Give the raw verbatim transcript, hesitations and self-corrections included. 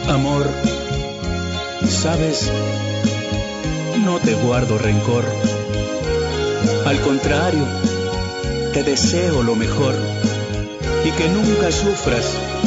Amor, sabes, no te guardo rencor. Al contrario, te deseo lo mejor y que nunca sufras